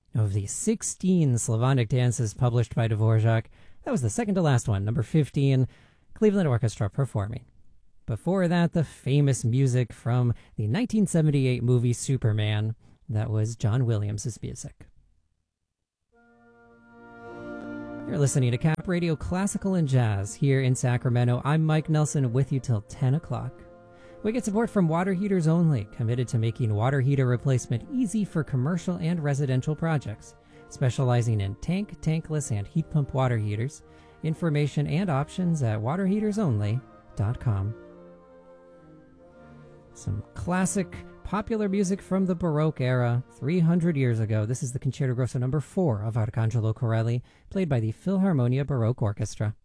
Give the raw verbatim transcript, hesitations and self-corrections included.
Of the sixteen Slavonic dances published by Dvorak, that was the second to last one, number fifteen, Cleveland Orchestra performing. Before that, the famous music from the nineteen seventy-eight movie Superman. That was John Williams' music. You're listening to Cap Radio Classical and Jazz here in Sacramento. I'm Mike Nelson with you till ten o'clock. We get support from Water Heaters Only, committed to making water heater replacement easy for commercial and residential projects, specializing in tank, tankless, and heat pump water heaters. Information and options at water heaters only dot com. Some classic popular music from the Baroque era, three hundred years ago. This is the Concerto Grosso number four of Arcangelo Corelli, played by the Philharmonia Baroque Orchestra.